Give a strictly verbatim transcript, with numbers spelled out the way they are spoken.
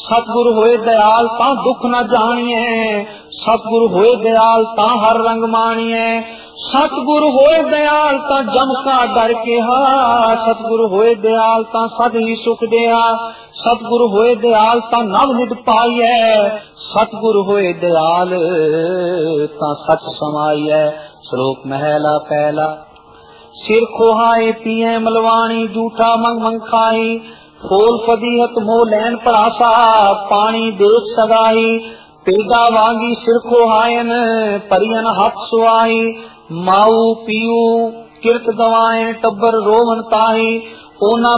सतगुरु होए दयाल ता दुख न जानिए, सतगुरु होए दयाल ता हर रंग मानिए, सतगुरु होए दयाल ता जम का डर के हा, सतगुरु होए दयाल ता सद ही सुख दिया, सतगुरु होए दयाल ता नव निध पाइए, सतगुरु होए दयाल ता सच समाइए। श्लोक महला पहला। सिर खोहाए पिए मलवाणी, जूठा मंग मंग खाही, खोल फदीहत मोह लैन परासा, पानी देख सगाही, पेगा वांगी सिर खोहायन, परियन हाथ सुआही, माऊ पीऊ किरत गवाए टब्बर रोवन ताही, ओना